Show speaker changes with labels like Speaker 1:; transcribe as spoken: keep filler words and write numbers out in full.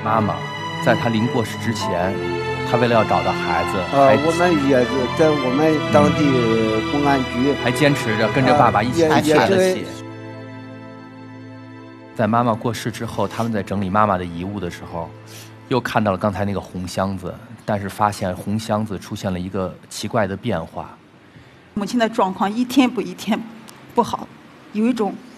Speaker 1: 妈妈，在她临过世之前，她为了要找到孩子，
Speaker 2: 啊，我们也是在我们当地公安局，
Speaker 1: 还坚持着跟着爸爸一起
Speaker 2: 也
Speaker 1: 去采了
Speaker 2: 也
Speaker 1: 血。在妈妈过世之后，他们在整理妈妈的遗物的时候，又看到了刚才那个红箱子，但是发现红箱子出现了一个奇怪的变化。
Speaker 3: 母亲的状况一天不一天不好，有一种